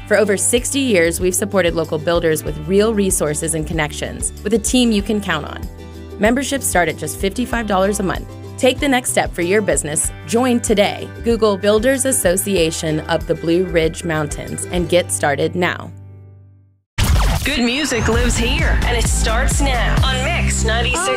For over 60 years, we've supported local builders with real resources and connections, with a team you can count on. Memberships start at just $55 a month. Take the next step for your business. Join today. Google Builders Association of the Blue Ridge Mountains and get started now. Good music lives here, and it starts now on Mix 96.